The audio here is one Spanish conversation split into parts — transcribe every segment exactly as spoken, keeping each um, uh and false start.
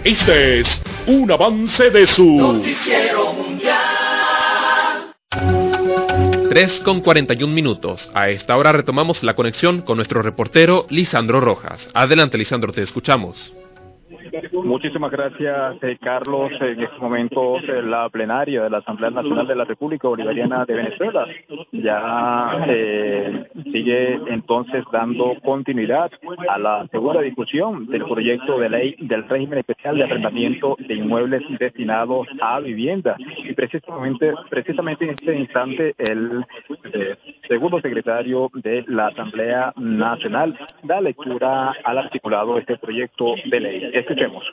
Este es un avance de su Noticiero Mundial. tres con cuarenta y un minutos. A esta hora retomamos la conexión con nuestro reportero Lisandro Rojas. Adelante, Lisandro, te escuchamos. Muchísimas gracias, eh, Carlos. En estos momentos, eh, la plenaria de la Asamblea Nacional de la República Bolivariana de Venezuela ya eh, sigue entonces dando continuidad a la segunda discusión del proyecto de ley del régimen especial de arrendamiento de inmuebles destinados a vivienda. Y precisamente, precisamente en este instante, el eh, segundo secretario de la Asamblea Nacional da lectura al articulado de este proyecto de ley. Escuchemos.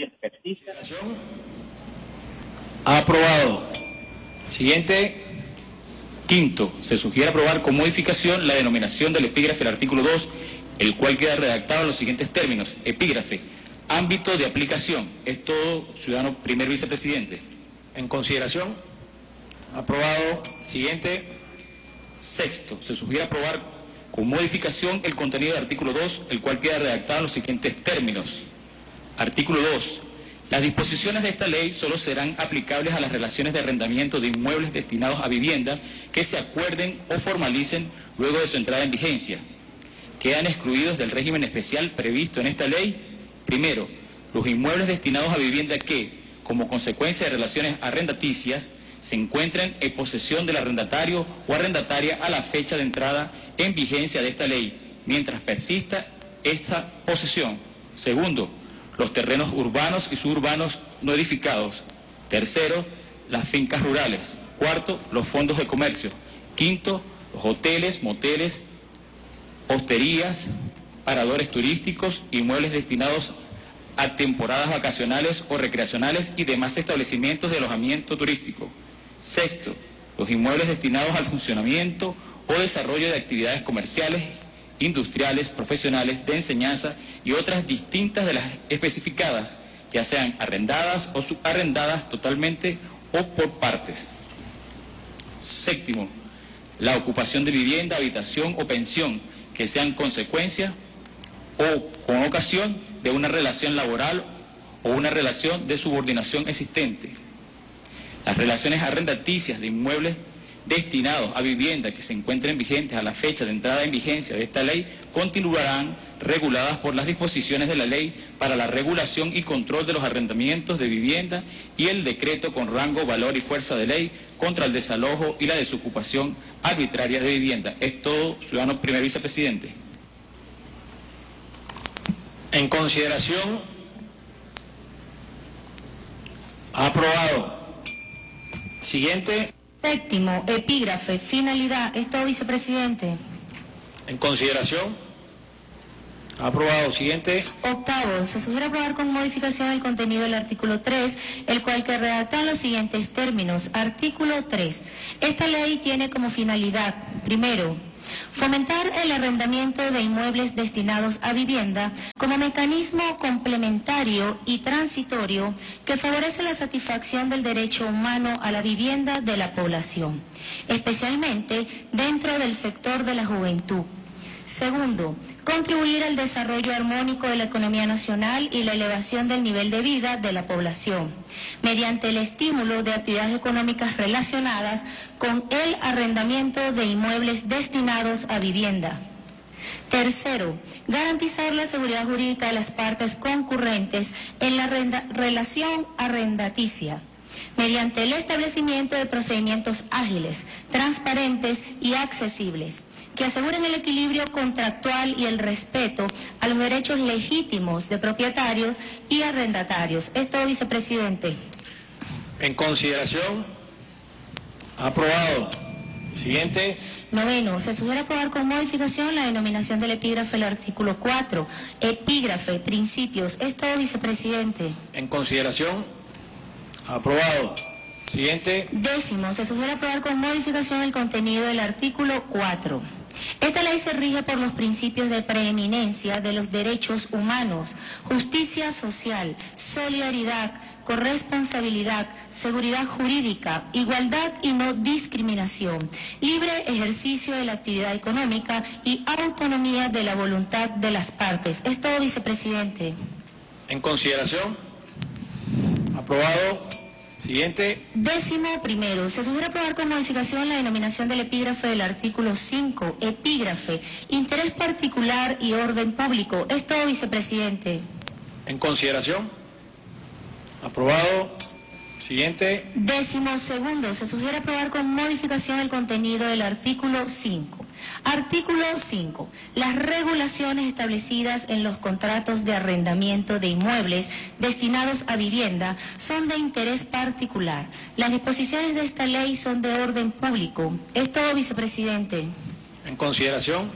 Ha aprobado. Siguiente. Quinto, se sugiere aprobar con modificación la denominación del epígrafe del artículo dos, el cual queda redactado en los siguientes términos. Epígrafe, ámbito de aplicación. Es todo, ciudadano primer vicepresidente. En consideración. Aprobado. Siguiente. Sexto, se sugiere aprobar con modificación el contenido del artículo dos, el cual queda redactado en los siguientes términos. Artículo dos. Las disposiciones de esta ley solo serán aplicables a las relaciones de arrendamiento de inmuebles destinados a vivienda que se acuerden o formalicen luego de su entrada en vigencia. Quedan excluidos del régimen especial previsto en esta ley, primero, los inmuebles destinados a vivienda que, como consecuencia de relaciones arrendaticias, se encuentren en posesión del arrendatario o arrendataria a la fecha de entrada en vigencia de esta ley, mientras persista esta posesión. Segundo, los terrenos urbanos y suburbanos no edificados. Tercero, las fincas rurales. Cuarto, los fondos de comercio. Quinto, los hoteles, moteles, hosterías, paradores turísticos, inmuebles destinados a temporadas vacacionales o recreacionales y demás establecimientos de alojamiento turístico. Sexto, los inmuebles destinados al funcionamiento o desarrollo de actividades comerciales, industriales, profesionales, de enseñanza y otras distintas de las especificadas, ya sean arrendadas o subarrendadas totalmente o por partes. Séptimo, la ocupación de vivienda, habitación o pensión que sean consecuencia o con ocasión de una relación laboral o una relación de subordinación existente. Las relaciones arrendaticias de inmuebles destinados a vivienda que se encuentren vigentes a la fecha de entrada en vigencia de esta ley continuarán reguladas por las disposiciones de la ley para la regulación y control de los arrendamientos de vivienda y el decreto con rango, valor y fuerza de ley contra el desalojo y la desocupación arbitraria de vivienda. Es todo, ciudadano primer vicepresidente. En consideración. Aprobado. Siguiente. Séptimo, epígrafe, finalidad. Esto, vicepresidente. En consideración. Aprobado. Siguiente. Octavo, se sugiere aprobar con modificación el contenido del artículo tres, el cual que redacta en los siguientes términos. Artículo tres. Esta ley tiene como finalidad, primero, fomentar el arrendamiento de inmuebles destinados a vivienda como mecanismo complementario y transitorio que favorece la satisfacción del derecho humano a la vivienda de la población, especialmente dentro del sector de la juventud. Segundo, contribuir al desarrollo armónico de la economía nacional y la elevación del nivel de vida de la población, mediante el estímulo de actividades económicas relacionadas con el arrendamiento de inmuebles destinados a vivienda. Tercero, garantizar la seguridad jurídica de las partes concurrentes en la arrenda- relación arrendaticia, mediante el establecimiento de procedimientos ágiles, transparentes y accesibles, que aseguren el equilibrio contractual y el respeto a los derechos legítimos de propietarios y arrendatarios. Esto, vicepresidente. En consideración. Aprobado. Siguiente. Noveno, se sugiere aprobar con modificación la denominación del epígrafe del artículo cuatro. Epígrafe, principios. Esto, vicepresidente. En consideración. Aprobado. Siguiente. Décimo, se sugiere aprobar con modificación el contenido del artículo cuatro. Esta ley se rige por los principios de preeminencia de los derechos humanos, justicia social, solidaridad, corresponsabilidad, seguridad jurídica, igualdad y no discriminación, libre ejercicio de la actividad económica y autonomía de la voluntad de las partes. Es todo, vicepresidente. En consideración. Aprobado. Siguiente. Décimo primero, se sugiere aprobar con modificación la denominación del epígrafe del artículo cinco, epígrafe, interés particular y orden público. Es todo, vicepresidente. En consideración. Aprobado. Siguiente. Décimo segundo, se sugiere aprobar con modificación el contenido del artículo cinco. Artículo cinco. Las regulaciones establecidas en los contratos de arrendamiento de inmuebles destinados a vivienda son de interés particular. Las disposiciones de esta ley son de orden público. Es todo, vicepresidente. En consideración.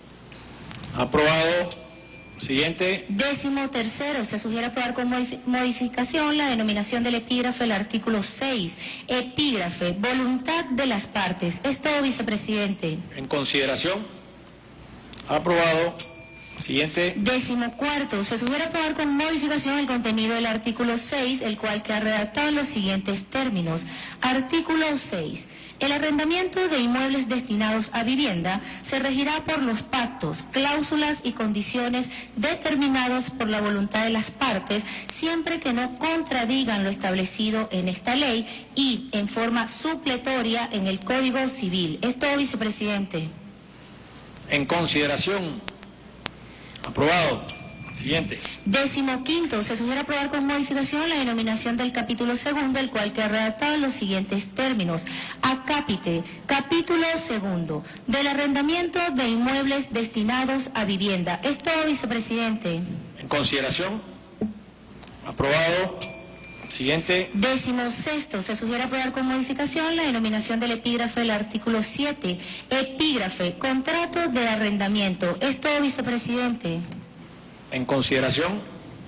Aprobado. Siguiente. Décimo tercero, se sugiere aprobar con modificación la denominación del epígrafe del artículo seis, epígrafe, voluntad de las partes. Es todo, vicepresidente. En consideración. Aprobado. Siguiente. Décimo cuarto, se sugiere aprobar con modificación el contenido del artículo seis, el cual queda redactado en los siguientes términos. Artículo seis. El arrendamiento de inmuebles destinados a vivienda se regirá por los pactos, cláusulas y condiciones determinados por la voluntad de las partes, siempre que no contradigan lo establecido en esta ley y en forma supletoria en el Código Civil. Es todo, vicepresidente. En consideración. Aprobado. Siguiente. Décimo quinto, se sugiere aprobar con modificación la denominación del capítulo segundo, el cual queda redactado en los siguientes términos. Acápite, capítulo segundo, del arrendamiento de inmuebles destinados a vivienda. Es todo, vicepresidente. En consideración. Aprobado. Siguiente. Décimo sexto, se sugiere aprobar con modificación la denominación del epígrafe del artículo siete, epígrafe, contrato de arrendamiento. Es todo, vicepresidente. En consideración.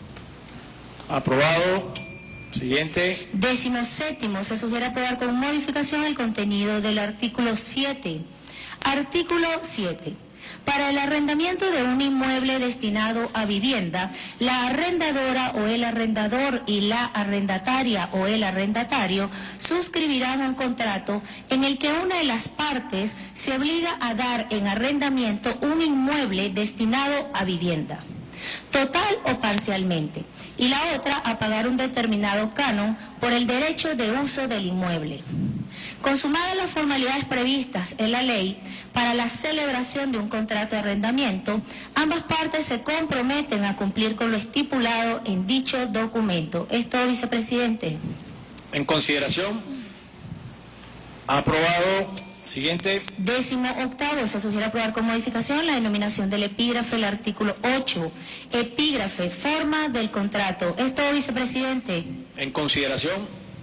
Aprobado. Siguiente. Décimo séptimo, se sugiere aprobar con modificación el contenido del artículo siete. Artículo siete. Para el arrendamiento de un inmueble destinado a vivienda, la arrendadora o el arrendador y la arrendataria o el arrendatario suscribirán un contrato en el que una de las partes se obliga a dar en arrendamiento un inmueble destinado a vivienda, total o parcialmente, y la otra a pagar un determinado canon por el derecho de uso del inmueble. Consumadas las formalidades previstas en la ley para la celebración de un contrato de arrendamiento, ambas partes se comprometen a cumplir con lo estipulado en dicho documento. Es todo, vicepresidente. En consideración. Aprobado. Siguiente. Décimo octavo, se sugiere aprobar con modificación la denominación del epígrafe del artículo ocho, epígrafe, forma del contrato. Es todo, vicepresidente. En consideración.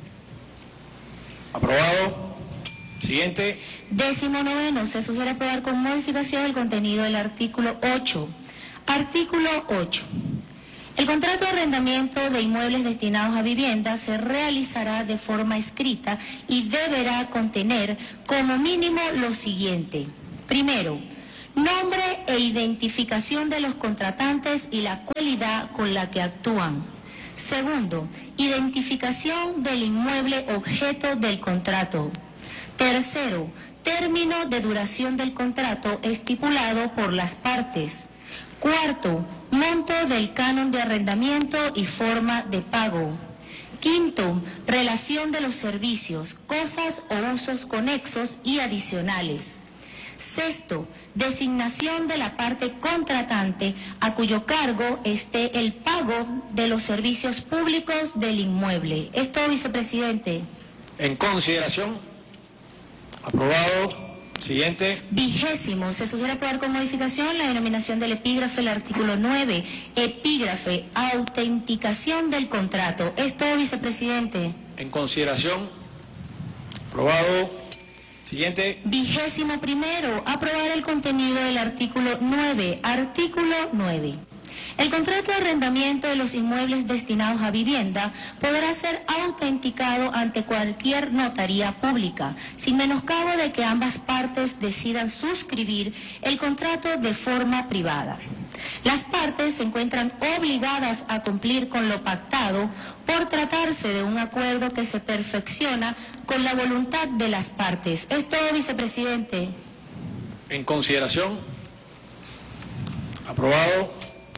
Aprobado. Siguiente. Décimo noveno, se sugiere aprobar con modificación el contenido del artículo ocho. Artículo ocho. El contrato de arrendamiento de inmuebles destinados a vivienda se realizará de forma escrita y deberá contener como mínimo lo siguiente. Primero, nombre e identificación de los contratantes y la cualidad con la que actúan. Segundo, identificación del inmueble objeto del contrato. Tercero, término de duración del contrato estipulado por las partes. Cuarto, monto del canon de arrendamiento y forma de pago. Quinto, relación de los servicios, cosas o usos conexos y adicionales. Sexto, designación de la parte contratante a cuyo cargo esté el pago de los servicios públicos del inmueble. Es todo, vicepresidente. En consideración. Aprobado. Siguiente. Vigésimo, se sugiere aprobar con modificación la denominación del epígrafe del artículo nueve, epígrafe, autenticación del contrato. Es todo, vicepresidente. En consideración. Aprobado. Siguiente. Vigésimo primero, aprobar el contenido del artículo nueve. Artículo nueve. El contrato de arrendamiento de los inmuebles destinados a vivienda podrá ser autenticado ante cualquier notaría pública, sin menoscabo de que ambas partes decidan suscribir el contrato de forma privada. Las partes se encuentran obligadas a cumplir con lo pactado por tratarse de un acuerdo que se perfecciona con la voluntad de las partes. Es todo, vicepresidente. En consideración. Aprobado.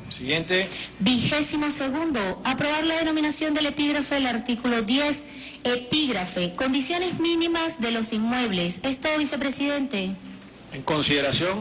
Siguiente. Vigésimo segundo, aprobar la denominación del epígrafe del artículo diez, epígrafe, condiciones mínimas de los inmuebles. Esto, vicepresidente. En consideración.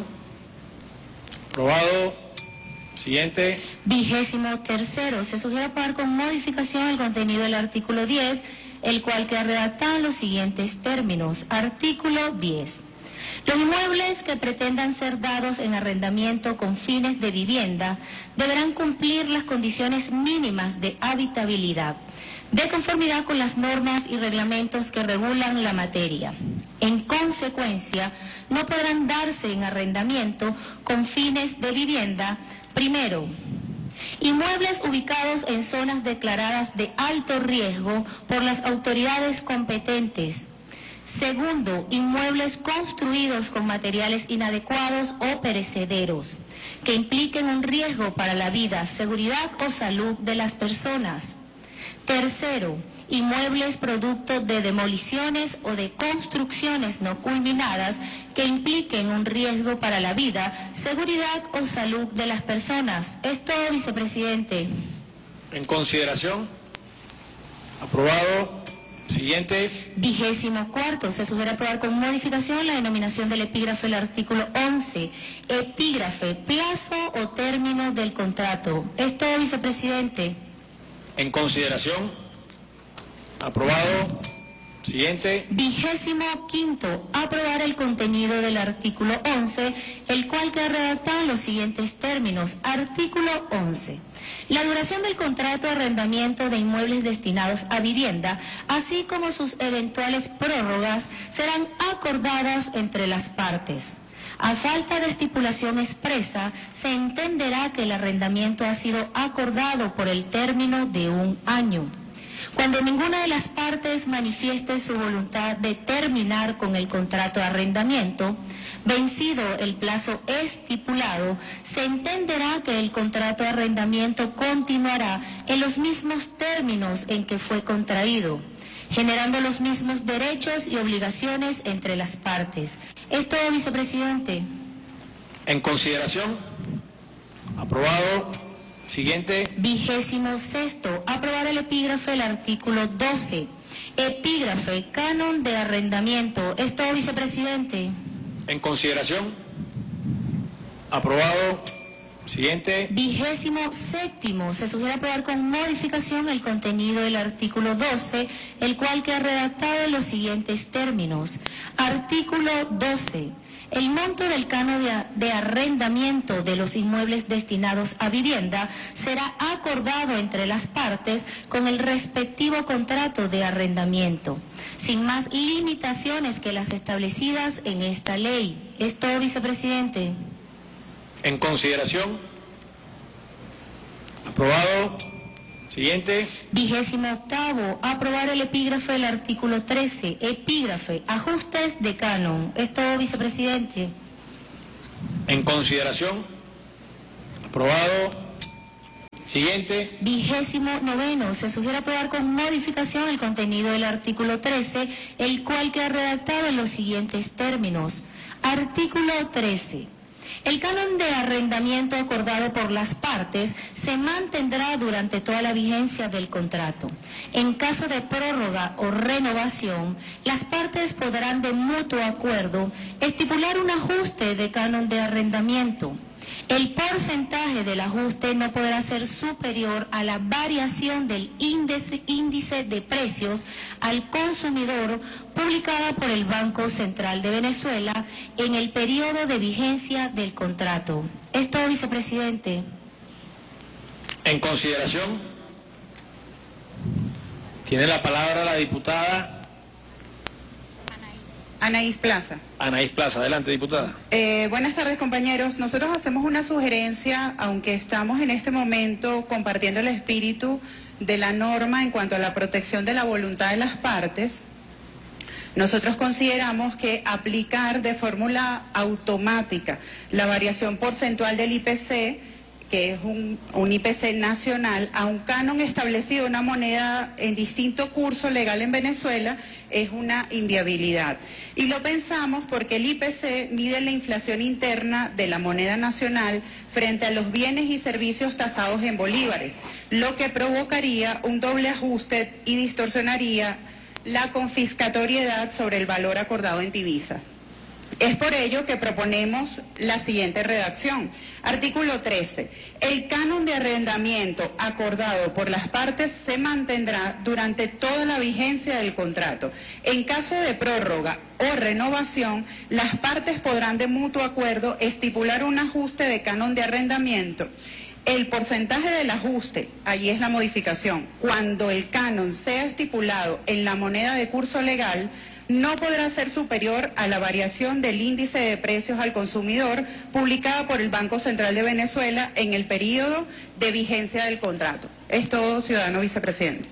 Aprobado. Siguiente. Vigésimo tercero, se sugiere aprobar con modificación el contenido del artículo diez, el cual queda redactado en los siguientes términos. Artículo diez. Los inmuebles que pretendan ser dados en arrendamiento con fines de vivienda deberán cumplir las condiciones mínimas de habitabilidad, de conformidad con las normas y reglamentos que regulan la materia. En consecuencia, no podrán darse en arrendamiento con fines de vivienda, primero, inmuebles ubicados en zonas declaradas de alto riesgo por las autoridades competentes. Segundo, inmuebles construidos con materiales inadecuados o perecederos, que impliquen un riesgo para la vida, seguridad o salud de las personas. Tercero, inmuebles producto de demoliciones o de construcciones no culminadas que impliquen un riesgo para la vida, seguridad o salud de las personas. Es todo, vicepresidente. En consideración. Aprobado. Siguiente. Vigésimo cuarto, se sugiere aprobar con modificación la denominación del epígrafe del artículo once, epígrafe, plazo o término del contrato. Es todo, vicepresidente. En consideración. Aprobado. Siguiente. Vigésimo quinto, aprobar el contenido del artículo once, el cual queda redactado en los siguientes términos. Artículo once. La duración del contrato de arrendamiento de inmuebles destinados a vivienda, así como sus eventuales prórrogas, serán acordadas entre las partes. A falta de estipulación expresa, se entenderá que el arrendamiento ha sido acordado por el término de un año. Cuando ninguna de las partes manifieste su voluntad de terminar con el contrato de arrendamiento, vencido el plazo estipulado, se entenderá que el contrato de arrendamiento continuará en los mismos términos en que fue contraído, generando los mismos derechos y obligaciones entre las partes. Es todo, vicepresidente. En consideración. Aprobado. Siguiente. Vigésimo sexto, aprobar el epígrafe del artículo doce, epígrafe, canon de arrendamiento. Es todo, vicepresidente. En consideración. Aprobado. Siguiente. Vigésimo séptimo, se sugiere aprobar con modificación el contenido del artículo doce, el cual queda redactado en los siguientes términos. Artículo doce. El monto del canon de, de arrendamiento de los inmuebles destinados a vivienda será acordado entre las partes con el respectivo contrato de arrendamiento, sin más limitaciones que las establecidas en esta ley. Es todo, vicepresidente. En consideración. Aprobado. Siguiente. Vigésimo octavo, aprobar el epígrafe del artículo trece, epígrafe, ajustes de canon. Es todo, vicepresidente. En consideración. Aprobado. Siguiente. Vigésimo noveno, se sugiere aprobar con modificación el contenido del artículo trece, el cual queda redactado en los siguientes términos. Artículo trece. El canon de arrendamiento acordado por las partes se mantendrá durante toda la vigencia del contrato. En caso de prórroga o renovación, las partes podrán de mutuo acuerdo estipular un ajuste de canon de arrendamiento. El porcentaje del ajuste no podrá ser superior a la variación del índice, índice de precios al consumidor publicada por el Banco Central de Venezuela en el periodo de vigencia del contrato. Es todo, vicepresidente. En consideración. Tiene la palabra la diputada Anaís Plaza. Anaís Plaza, adelante, diputada. Eh, buenas tardes, compañeros. Nosotros hacemos una sugerencia, aunque estamos en este momento compartiendo el espíritu de la norma en cuanto a la protección de la voluntad de las partes. Nosotros consideramos que aplicar de fórmula automática la variación porcentual del I P C que es un, un I P C nacional, a un canon establecido, una moneda en distinto curso legal en Venezuela, es una inviabilidad. Y lo pensamos porque el I P C mide la inflación interna de la moneda nacional frente a los bienes y servicios tasados en bolívares, lo que provocaría un doble ajuste y distorsionaría la confiscatoriedad sobre el valor acordado en divisa. Es por ello que proponemos la siguiente redacción. Artículo trece. El canon de arrendamiento acordado por las partes se mantendrá durante toda la vigencia del contrato. En caso de prórroga o renovación, las partes podrán de mutuo acuerdo estipular un ajuste de canon de arrendamiento. El porcentaje del ajuste, allí es la modificación, cuando el canon sea estipulado en la moneda de curso legal, no podrá ser superior a la variación del índice de precios al consumidor publicada por el Banco Central de Venezuela en el periodo de vigencia del contrato. Es todo, ciudadano vicepresidente.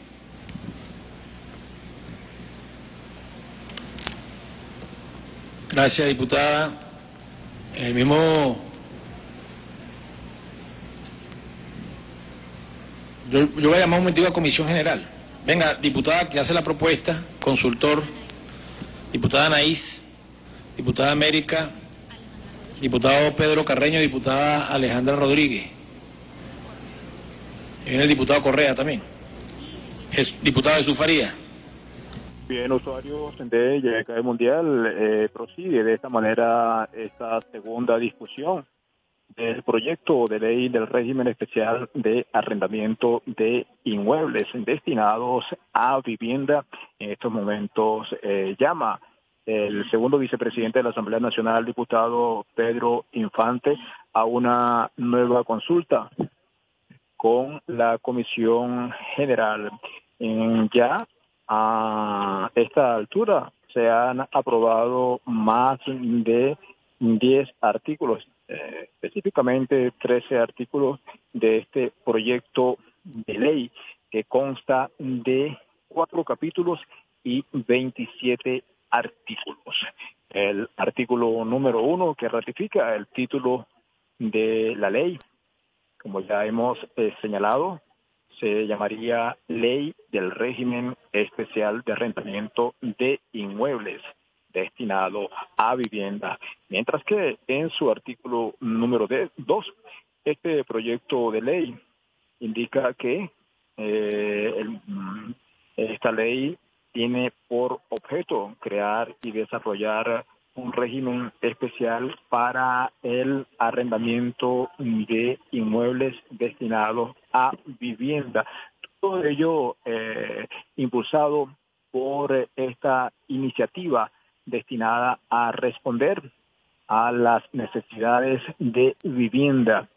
Gracias, diputada. El mismo... Yo, yo voy a llamar un momentico a Comisión General. Venga, diputada que hace la propuesta, consultor, diputada Anaís, diputada América, diputado Pedro Carreño, diputada Alejandra Rodríguez. Y viene el diputado Correa también. Es diputado de Sufaría. Bien, usuarios de Y B K Mundial, eh, prosigue de esta manera esta segunda discusión del proyecto de ley del régimen especial de arrendamiento de inmuebles destinados a vivienda. En estos momentos eh, llama el segundo vicepresidente de la Asamblea Nacional, diputado Pedro Infante, a una nueva consulta con la Comisión General. En ya a esta altura se han aprobado más de diez artículos, eh, específicamente trece artículos de este proyecto de ley que consta de cuatro capítulos y veintisiete artículos. El artículo número uno, que ratifica el título de la ley, como ya hemos eh, señalado, se llamaría Ley del Régimen Especial de Arrendamiento de Inmuebles destinado a vivienda, mientras que en su artículo número dos, este proyecto de ley indica que eh, el, esta ley tiene por objeto crear y desarrollar un régimen especial para el arrendamiento de inmuebles destinados a vivienda. Todo ello eh, impulsado por esta iniciativa destinada a responder a las necesidades de vivienda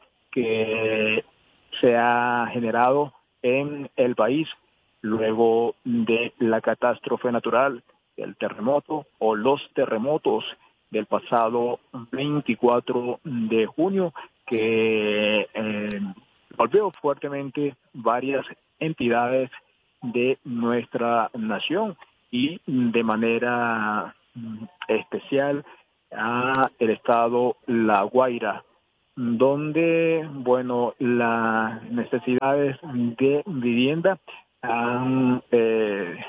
que se ha generado en el país luego de la catástrofe natural, el terremoto o los terremotos del pasado veinticuatro de junio, que eh, golpeó fuertemente varias entidades de nuestra nación y de manera especial a el estado La Guaira, donde, bueno, las necesidades de vivienda han eh,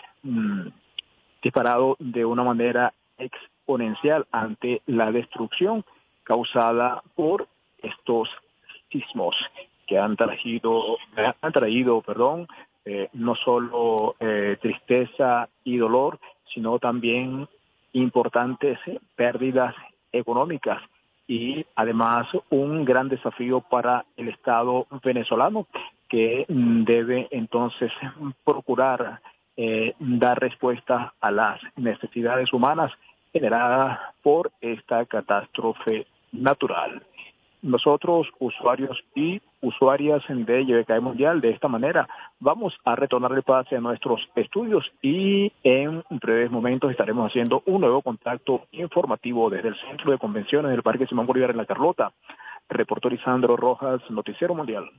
disparado de una manera exponencial ante la destrucción causada por estos sismos que han traído, han traído, perdón, eh, no solo eh, tristeza y dolor, sino también importantes pérdidas económicas y además un gran desafío para el Estado venezolano, que debe entonces procurar eh, dar respuesta a las necesidades humanas generadas por esta catástrofe natural. Nosotros, usuarios y usuarias de Y B K Mundial, de esta manera vamos a retornar el pase a nuestros estudios y en breves momentos estaremos haciendo un nuevo contacto informativo desde el Centro de Convenciones del Parque Simón Bolívar en La Carlota. Reportó Lisandro Rojas, Noticiero Mundial.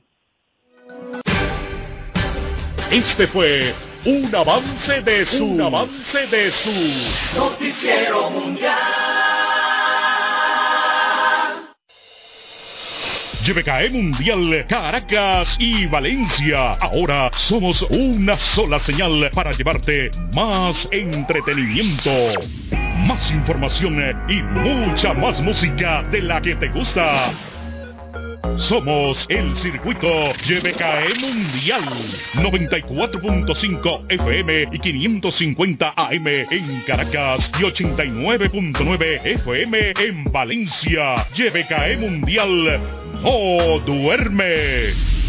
Este fue un avance de su, un avance de su Noticiero Mundial. Y B K E Mundial, Caracas y Valencia. Ahora somos una sola señal para llevarte más entretenimiento, más información y mucha más música de la que te gusta. Somos el circuito Y B K E Mundial, noventa y cuatro punto cinco F M y quinientos cincuenta A M en Caracas y ochenta y nueve punto nueve F M en Valencia. Y B K E Mundial no duerme.